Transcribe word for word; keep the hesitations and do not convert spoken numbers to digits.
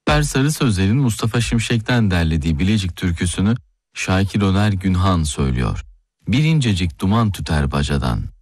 Alper Sarı Sözler'in Mustafa Şimşek'ten derlediği Bilecik türküsünü Şakir Öner Günhan söylüyor. Bir incecik duman tüter bacadan.